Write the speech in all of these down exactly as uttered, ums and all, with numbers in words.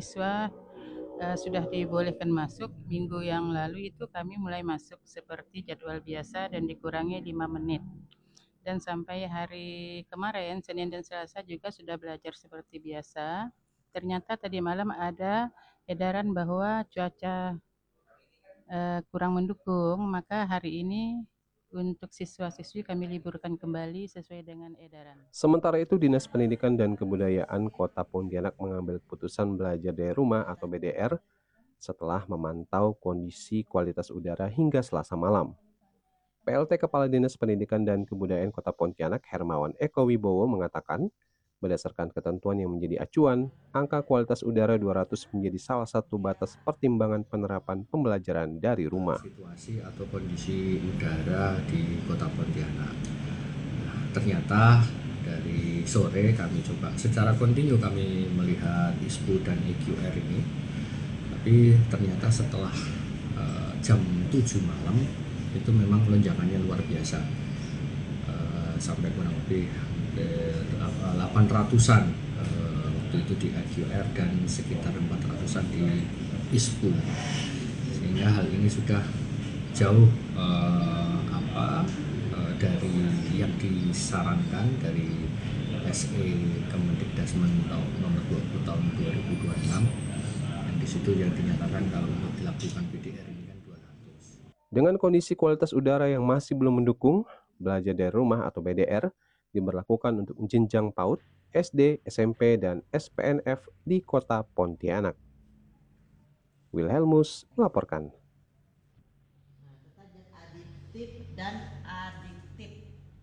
siswa uh, sudah dibolehkan masuk. Minggu yang lalu itu kami mulai masuk seperti jadwal biasa dan dikurangi lima menit. Dan sampai hari kemarin, Senin dan Selasa juga sudah belajar seperti biasa. Ternyata tadi malam ada edaran bahwa cuaca uh, kurang mendukung, maka hari ini untuk siswa-siswi kami liburkan kembali sesuai dengan edaran. Sementara itu, Dinas Pendidikan dan Kebudayaan Kota Pontianak mengambil putusan belajar dari rumah atau B D R setelah memantau kondisi kualitas udara hingga Selasa malam. P L T Kepala Dinas Pendidikan dan Kebudayaan Kota Pontianak, Hermawan Eko Wibowo, mengatakan berdasarkan ketentuan yang menjadi acuan, angka kualitas udara dua ratus menjadi salah satu batas pertimbangan penerapan pembelajaran dari rumah. Situasi atau kondisi udara di Kota Pontianak. Nah, ternyata dari sore kami coba secara kontinu kami melihat I S P U dan E Q R ini, tapi ternyata setelah uh, jam tujuh malam itu memang lonjakannya luar biasa, uh, sampai kurang lebih delapan ratusan uh, waktu itu di E Q R dan sekitar empat ratusan di I S P U, sehingga hal ini sudah jauh uh, apa uh, dari yang disarankan dari S E Kemendikbudrismen nomor dua puluh tahun dua ribu dua puluh enam, dan di situ yang dinyatakan kalau untuk dilakukan B D R ini kan dua ratus. Dengan kondisi kualitas udara yang masih belum mendukung, belajar dari rumah atau B D R diberlakukan untuk jenjang PAUD, S D, S M P, dan S P N F di Kota Pontianak. Wilhelmus melaporkan. Dan adiktif.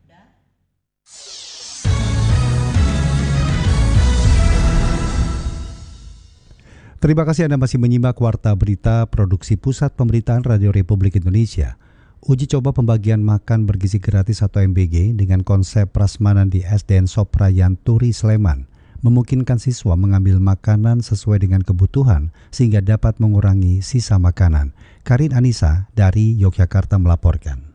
Terima kasih Anda masih menyimak Warta Berita Produksi Pusat Pemberitaan Radio Republik Indonesia. Uji coba pembagian makan bergizi gratis atau M B G dengan konsep prasmanan di S D N Soprayan Turi Sleman memungkinkan siswa mengambil makanan sesuai dengan kebutuhan sehingga dapat mengurangi sisa makanan. Karin Anissa dari Yogyakarta melaporkan.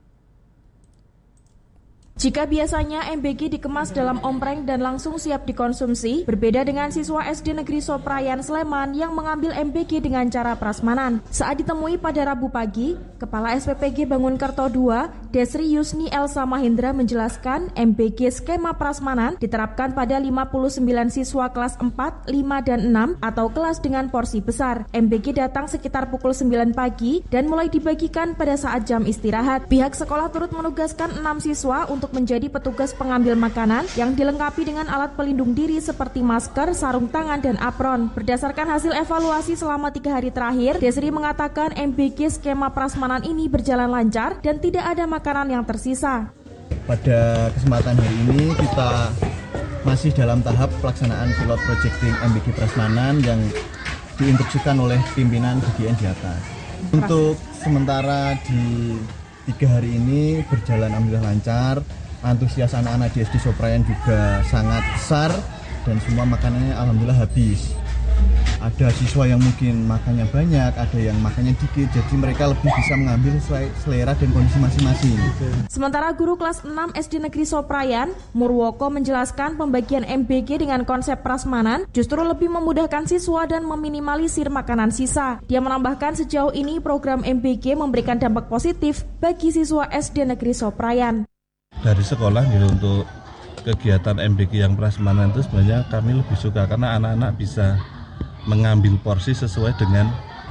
Jika biasanya M B G dikemas dalam ompreng dan langsung siap dikonsumsi, berbeda dengan siswa S D Negeri Soprayan Sleman yang mengambil M B G dengan cara prasmanan. Saat ditemui pada Rabu pagi, Kepala S P P G Bangunkerto dua, Desri Yusni Elsa Mahendra menjelaskan M B G skema prasmanan diterapkan pada lima puluh sembilan siswa kelas empat, lima, dan enam atau kelas dengan porsi besar. M B G datang sekitar pukul sembilan pagi dan mulai dibagikan pada saat jam istirahat. Pihak sekolah turut menugaskan enam siswa untuk untuk menjadi petugas pengambil makanan yang dilengkapi dengan alat pelindung diri seperti masker, sarung tangan, dan apron. Berdasarkan hasil evaluasi selama tiga hari terakhir, Desri mengatakan M B G skema prasmanan ini berjalan lancar dan tidak ada makanan yang tersisa. Pada kesempatan hari ini kita masih dalam tahap pelaksanaan pilot projecting M B G prasmanan yang diinstruksikan oleh pimpinan bagian di atas. Untuk sementara di tiga hari ini berjalan alhamdulillah lancar, antusias anak-anak di S D Soprayan juga sangat besar dan semua makanannya alhamdulillah habis. Ada siswa yang mungkin makannya banyak, ada yang makannya dikit, jadi mereka lebih bisa mengambil sesuai selera dan kondisi masing-masing. Sementara guru kelas enam S D Negeri Soprayan, Murwoko, menjelaskan pembagian M B G dengan konsep prasmanan justru lebih memudahkan siswa dan meminimalisir makanan sisa. Dia menambahkan sejauh ini program M B G memberikan dampak positif bagi siswa S D Negeri Soprayan. Dari sekolah gitu, untuk kegiatan M B G yang prasmanan itu sebenarnya kami lebih suka karena anak-anak bisa mengambil porsi sesuai dengan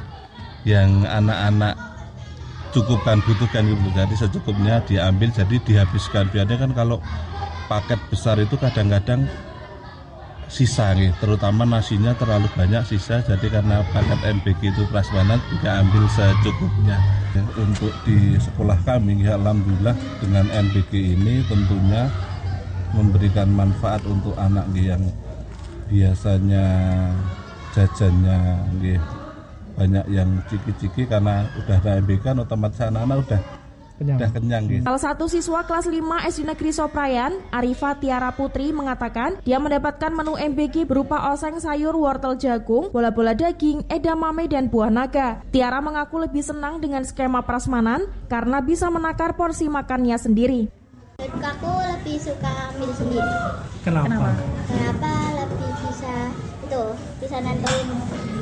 yang anak-anak cukupkan butuhkan gitu. Jadi secukupnya diambil, jadi dihabiskan. Biasanya kan kalau paket besar itu kadang-kadang sisa nih, terutama nasinya terlalu banyak sisa. Jadi karena paket M B G itu prasmanan juga ambil secukupnya. Untuk di sekolah kami ya alhamdulillah dengan M B G ini tentunya memberikan manfaat untuk anak yang biasanya jajannya nggih banyak yang ciki-ciki, karena udah ada M B G kan otomatis anak-anak udah kenyang. udah kenyang gitu. Salah satu siswa kelas lima S D Negeri Soprayan, Arifa Tiara Putri, mengatakan dia mendapatkan menu M B G berupa oseng sayur, wortel jagung, bola-bola daging, edamame, dan buah naga. Tiara mengaku lebih senang dengan skema prasmanan karena bisa menakar porsi makannya sendiri. Aku lebih suka ambil sendiri. Kenapa? Kenapa lebih bisa itu bisa nentuin